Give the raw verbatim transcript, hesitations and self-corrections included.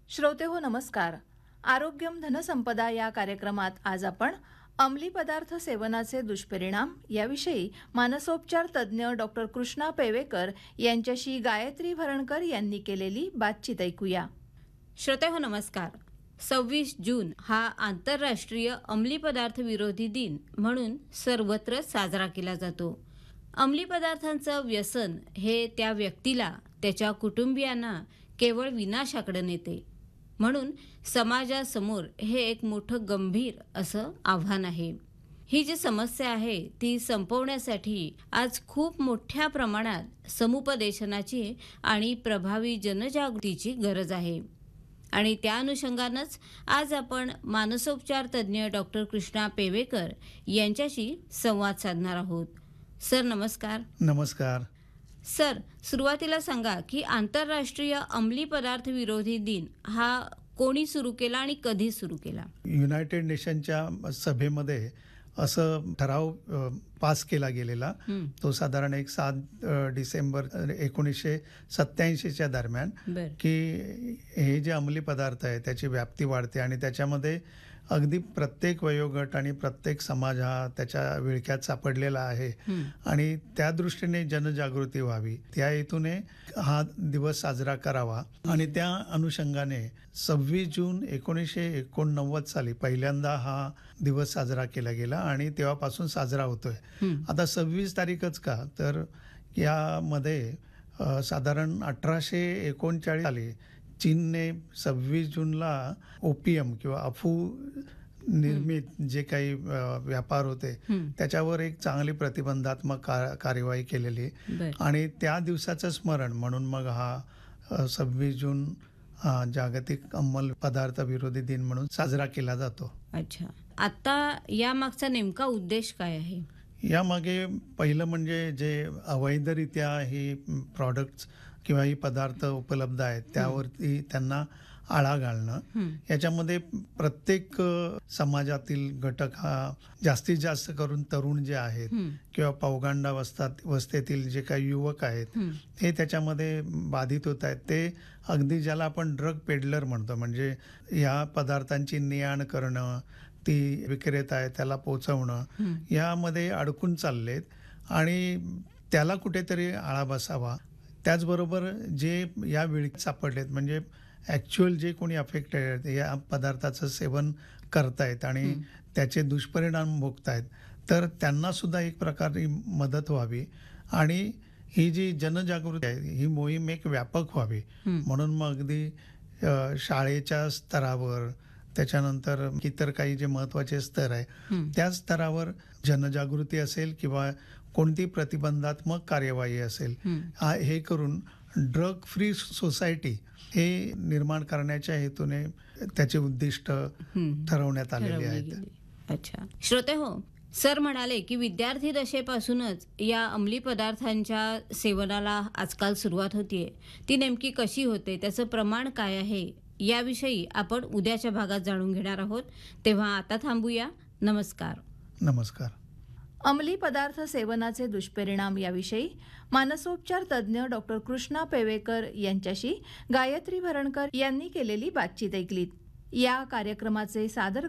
श्रोतेहो नमस्कार. आरोग्यम धनसंपदा या कार्यक्रमात आज आपण अंमली पदार्थ सेवनाचे दुष्परिणाम याविषयी मानसोपचार तज्ज्ञ डॉक्टर कृष्णा पेवेकर यांच्याशी गायत्री भरणकर यांनी केलेली बातचीत ऐकूया. श्रोतेहो नमस्कार. सव्वीस जून हा आंतरराष्ट्रीय अंमली पदार्थ विरोधी दिन म्हणून सर्वत्र साजरा केला जातो. अंमली पदार्थांचं व्यसन हे त्या व्यक्तीला त्याच्या कुटुंबियांना केवळ विनाशाकडे नेते. म्हणून समाजासमोर हे एक मोठं गंभीर असं आव्हान आहे. ही जी समस्या आहे ती संपवण्यासाठी आज खूप मोठ्या प्रमाणात समुपदेशनाची आणि प्रभावी जनजागृतीची गरज आहे. आणि त्या अनुषंगानंच आज आपण मानसोपचार तज्ज्ञ डॉक्टर कृष्णा पेवेकर यांच्याशी संवाद साधणार आहोत. सर नमस्कार. नमस्कार. सर, सुरुवातीला सांगा की आंतरराष्ट्रीय अंमली पदार्थ विरोधी दिन हा कोणी सुरू केला आणि कधी सुरू केला? युनायटेड नेशनच्या सभेमध्ये असं ठराव पास केला गेलेला. तो साधारण एक सात डिसेंबर एकोणीसशे सत्याऐंशीच्या दरम्यान की हे जे अंमली पदार्थ आहे त्याची व्याप्ती वाढते आणि त्याच्यामध्ये अगदी प्रत्येक वयोगट आणि प्रत्येक समाज हा त्याच्या विळख्यात सापडलेला आहे आणि त्या दृष्टीने जनजागृती व्हावी त्या हेतूने हा दिवस साजरा करावा. आणि त्या अनुषंगाने सव्वीस जून एकोणीसशे एकोणनव्वद साली पहिल्यांदा हा दिवस साजरा केला गेला आणि तेव्हापासून साजरा होतोय. आता सव्वीस तारीखच का, तर यामध्ये साधारण अठराशे एकोणचाळीस साली चीनने सव्वीस जूनला ओपियम किंवा अफू निर्मित जे काही व्यापार होते त्याच्यावर एक चांगली प्रतिबंधात्मक कार्यवाही केलेली आणि त्या दिवसाचं स्मरण म्हणून मग हा सव्वीस जून हा जागतिक अंमल पदार्थ विरोधी दिन म्हणून साजरा केला जातो. अच्छा, आता या मागचा नेमका उद्देश काय आहे? यामागे पहिलं म्हणजे जे अवैधरित्या ही प्रॉडक्ट्स किंवा ही पदार्थ उपलब्ध आहेत त्यावरती त्यांना आळा घालणं. याच्यामध्ये प्रत्येक समाजातील घटक हा जास्तीत जास्त करून तरुण जे आहेत किंवा पौगंडावस्थात अवस्थेतील जे काही युवक आहेत हे त्याच्यामध्ये बाधित होत आहेत. ते अगदी ज्याला आपण ड्रग पेडलर म्हणतो, म्हणजे या पदार्थांची ने-आण करणं, ती विक्रेता आहे त्याला पोचवणं, यामध्ये अडकून चाललेत आणि त्याला कुठेतरी आळा बसावा. त्याचबरोबर जे या विळख्यात सापडलेत म्हणजे ॲक्च्युअल जे कोणी अफेक्टेड आहेत या पदार्थाचं सेवन करतायत आणि त्याचे दुष्परिणाम भोगतायत तर त्यांना सुद्धा एक प्रकारे मदत व्हावी आणि ही जी जनजागृती आहे ही मोहीम एक व्यापक व्हावी. म्हणून मग अगदी शाळेच्या स्तरावर, त्याच्यानंतर इतर काही जे महत्त्वाचे स्तर आहे त्या स्तरावर जनजागृती असेल किंवा कोणती प्रतिबंधात्मक कार्यवाही असेल हे करून ड्रग फ्री सोसायटी हे निर्माण करण्याच्या हेतूने त्याचे उद्दिष्ट ठरवण्यात आलेले आहेत. अच्छा, श्रोते हो, सर म्हणाले की विद्यार्थी दशेपासूनच या अंमली पदार्थांच्या सेवनाला आजकाल सुरुवात होतीये. ती नेमकी कशी होते, त्याचं प्रमाण काय आहे याविषयी आपण उद्याच्या भागात जाणून घेणार आहोत. तेव्हा आता थांबूया. नमस्कार. नमस्कार. अंमली पदार्थ सेवनाचे दुष्परिणाम याविषयी मानसोपचार तज्ज्ञ डॉक्टर कृष्णा पेवेकर यांच्याशी गायत्री भरणकर यांनी केलेली बातचीत ऐकलीत. या कार्यक्रमाचे सादर